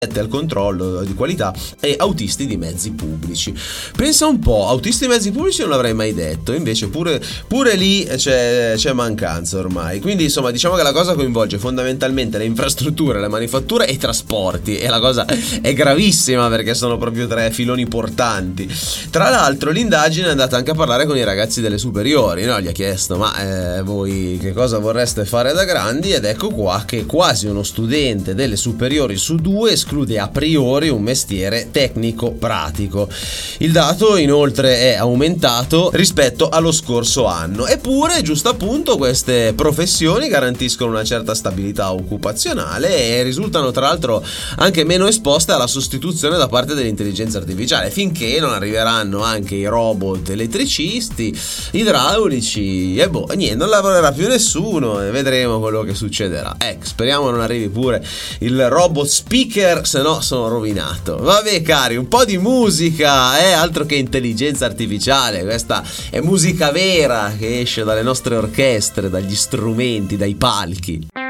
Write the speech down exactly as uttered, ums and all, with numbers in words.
al controllo di qualità e autisti di mezzi pubblici. Pensa un po', autisti di mezzi pubblici non l'avrei mai detto, invece pure, pure lì c'è, c'è mancanza ormai. Quindi insomma diciamo che la cosa coinvolge fondamentalmente le infrastrutture, le manifatture e i trasporti, e la cosa è gravissima perché sono proprio tre filoni portanti. Tra l'altro l'indagine è andata anche a parlare con i ragazzi delle superiori, no? Gli ha chiesto ma eh, voi che cosa vorreste fare da grandi, ed ecco qua che quasi uno studente delle superiori su due esclude a priori un mestiere tecnico pratico. Il dato inoltre è aumentato rispetto allo scorso anno, eppure giusto appunto queste professioni garantiscono una certa stabilità occupazionale e risultano tra l'altro anche meno esposte alla sostituzione da parte dell'intelligenza artificiale, finché non arriveranno anche i robot elettricisti, idraulici e boh, niente, non lavorerà più nessuno e vedremo quello che succederà. Ecco, speriamo non arrivi pure il robot speaker, se no sono rovinato. Vabbè cari, un po' di musica, eh, altro che intelligenza artificiale, questa è musica vera che esce dalle nostre orchestre, dagli strumenti, dai palchi.